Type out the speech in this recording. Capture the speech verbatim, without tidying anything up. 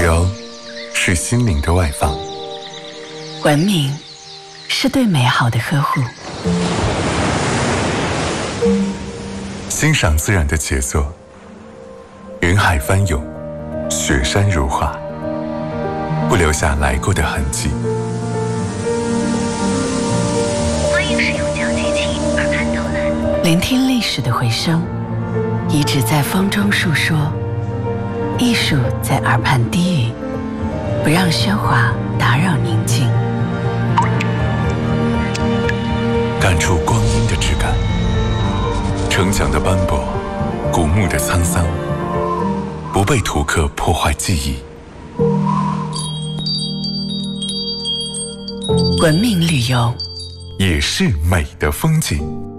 流是心灵的外放， 文明是对美好的呵护。 欣赏自然的杰作，云海翻涌，雪山如画，不留下来过的痕迹。 欢迎使用讲解器耳畔导览， 聆听历史的回声，遗址在风中述说，艺术在耳畔低语，不让喧哗打扰宁静， 感触光阴的质感，城墙的斑驳，古墓的沧桑，不被图刻破坏记忆。 文明旅游也是美的风景。